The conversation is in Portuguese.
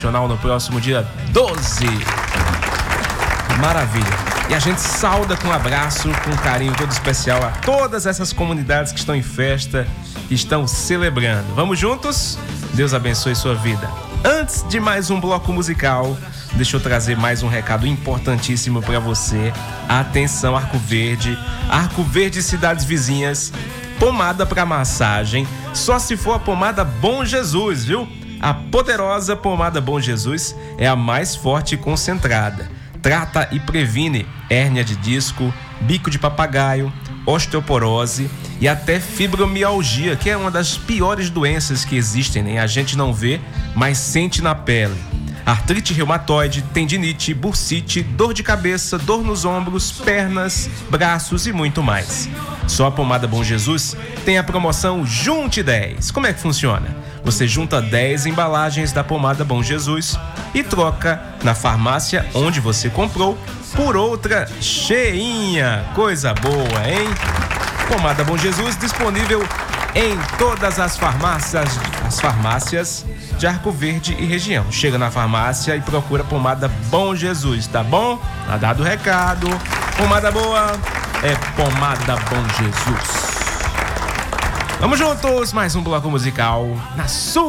no próximo dia 12. Maravilha. E a gente sauda com um abraço, com um carinho todo especial a todas essas comunidades que estão em festa, que estão celebrando. Vamos juntos? Deus abençoe sua vida. Antes de mais um bloco musical, deixa eu trazer mais um recado importantíssimo para você. Atenção, Arco Verde e cidades vizinhas. Pomada para massagem, só se for a pomada Bom Jesus, viu? A poderosa pomada Bom Jesus é a mais forte e concentrada. Trata e previne hérnia de disco, bico de papagaio, osteoporose e até fibromialgia, que é uma das piores doenças que existem, né? A gente não vê, mas sente na pele. Artrite reumatoide, tendinite, bursite, dor de cabeça, dor nos ombros, pernas, braços e muito mais. Só a pomada Bom Jesus tem a promoção Junte 10. Como é que funciona? Você junta 10 embalagens da pomada Bom Jesus e troca na farmácia onde você comprou por outra cheinha. Coisa boa, hein? Pomada Bom Jesus disponível em todas as farmácias de Arco Verde e região. Chega na farmácia e procura pomada Bom Jesus, tá bom? Tá dado o recado. Pomada boa é pomada Bom Jesus. Vamos juntos, mais um bloco musical na sua